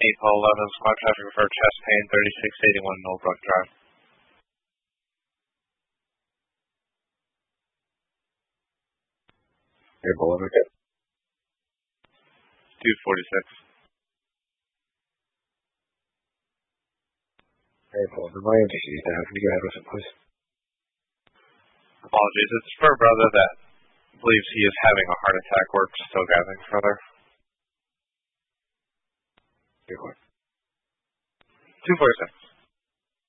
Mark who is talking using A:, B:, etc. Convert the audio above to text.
A: Paul 11, squad traffic for chest pain, 3681 Millbrook Drive.
B: Paul 11, okay.
A: 246.
B: Paul 11, my MTC is down. Can you go ahead with it, please?
A: Apologies, it's for a brother that believes he is having a heart attack. We're still gathering further. 246.